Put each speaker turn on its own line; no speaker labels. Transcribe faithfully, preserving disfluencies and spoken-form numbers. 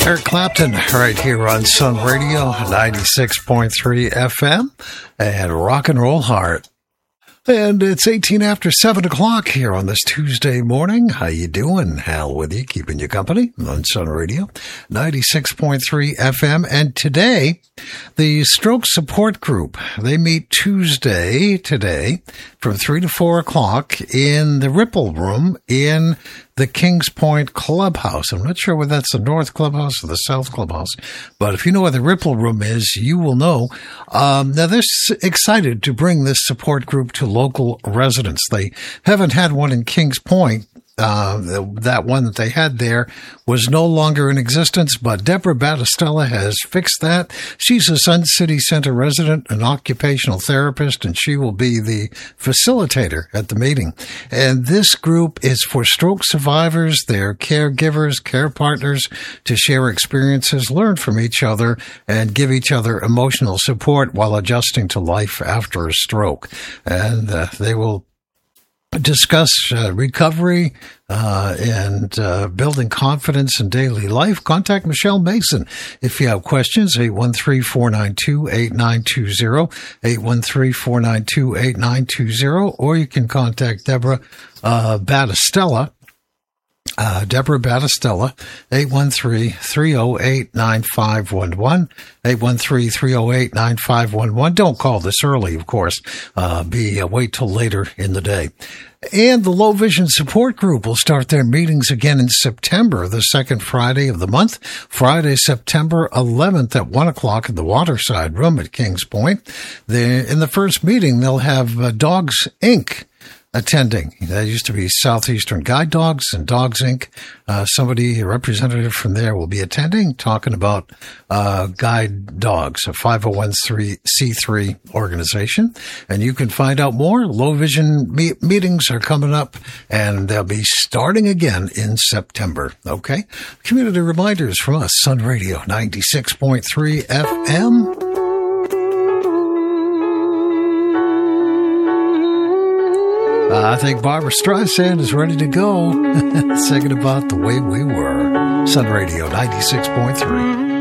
Eric Clapton right here on Sun Radio, ninety-six point three F M, and Rock and Roll Heart. And it's eighteen after seven o'clock here on this Tuesday morning. How you doing? Hal with you, keeping you company on Sun Radio, ninety-six point three F M. And today, the Stroke Support Group, they meet Tuesday, today, from three to four o'clock in the Ripple Room in the Kings Point Clubhouse. I'm not sure whether that's the North Clubhouse or the South Clubhouse, but if you know where the Ripple Room is, you will know. Um, now, they're excited to bring this support group to local residents. They haven't had one in Kings Point. Uh, that one that they had there was no longer in existence, but Deborah Battistella has fixed that. She's a Sun City Center resident, an occupational therapist, and she will be the facilitator at the meeting. And this group is for stroke survivors, their caregivers, care partners, to share experiences, learn from each other, and give each other emotional support while adjusting to life after a stroke. And uh, they will discuss uh, recovery uh, and uh, building confidence in daily life. Contact Michelle Mason if you have questions, eight one three, four nine two, eight nine two zero, eight one three, four nine two, eight nine two zero, or you can contact Deborah uh, Battistella. Uh, Deborah Battistella, eight one three, three oh eight, nine five one one, eight one three, three oh eight, nine five one one. Don't call this early, of course. Uh, be, uh, wait till later in the day. And the Low Vision Support Group will start their meetings again in September, the second Friday of the month, Friday, September eleventh at one o'clock in the Waterside Room at Kings Point. They, in the first meeting, they'll have uh, Dogs, Incorporated attending. That used to be Southeastern Guide Dogs and Dogs, Incorporated. Uh, somebody, a representative from there, will be attending, talking about uh, guide dogs, a five oh one c three organization. And you can find out more. Low Vision me- meetings are coming up, and they'll be starting again in September. Okay? Community reminders from us, Sun Radio, ninety-six point three F M. Uh, I think Barbara Streisand is ready to go, singing about the way we were. Sun Radio, ninety-six point three.